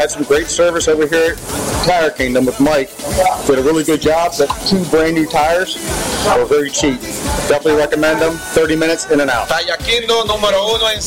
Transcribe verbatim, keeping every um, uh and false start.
had some great service over here at Tire Kingdom with Mike. Did a really good job. The two brand new tires were very cheap. Definitely recommend them. thirty minutes in and out. Tire Kingdom número uno en